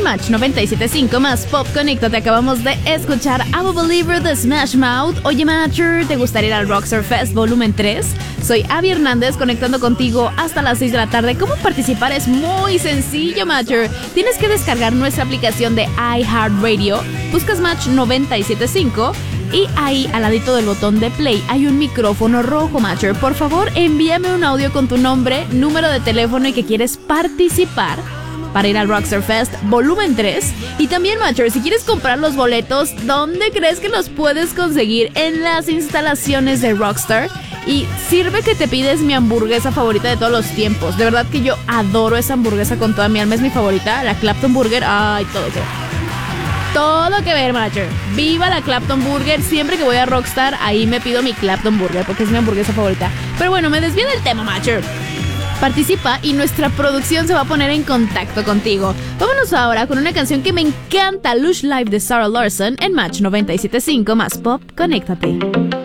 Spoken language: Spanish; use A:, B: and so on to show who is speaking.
A: Match 97.5 más Pop Connecta. Te acabamos de escuchar I'm a Believer de Smash Mouth. Oye, Matcher, ¿te gustaría ir al Rockstar Fest Volumen 3? Soy Abby Hernández, conectando contigo hasta las 6 de la tarde. ¿Cómo participar? Es muy sencillo, Matcher. Tienes que descargar nuestra aplicación de iHeartRadio. Buscas Match 97.5 y ahí, al ladito del botón de play, hay un micrófono rojo, Matcher. Por favor, envíame un audio con tu nombre, número de teléfono y que quieres participar para ir al Rockstar Fest Volumen 3. Y también, Matcher, si quieres comprar los boletos, ¿dónde crees que los puedes conseguir? En las instalaciones de Rockstar. Y sirve que te pides mi hamburguesa favorita de todos los tiempos. De verdad que yo adoro esa hamburguesa con toda mi alma. Es mi favorita, la Clapton Burger. Ay, todo que ver, Matcher. Viva la Clapton Burger. Siempre que voy a Rockstar, ahí me pido mi Clapton Burger porque es mi hamburguesa favorita. Pero bueno, me desvío del tema, Matcher. Participa y nuestra producción se va a poner en contacto contigo. Vámonos ahora con una canción que me encanta, Lush Live de Sarah Larson en Match 97.5 más Pop. Conéctate.